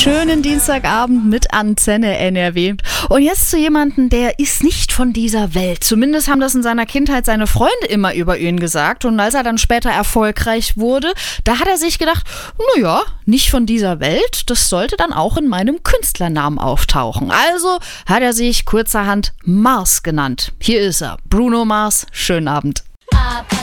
schönen Dienstagabend mit Antenne NRW. Und jetzt zu jemandem, der ist nicht von dieser Welt. Zumindest haben das in seiner Kindheit seine Freunde immer über ihn gesagt. Und als er dann später erfolgreich wurde, da hat er sich gedacht, naja, nicht von dieser Welt, das sollte dann auch in meinem Künstlernamen auftauchen. Also hat er sich kurzerhand Mars genannt. Hier ist er, Bruno Mars. Schönen Abend.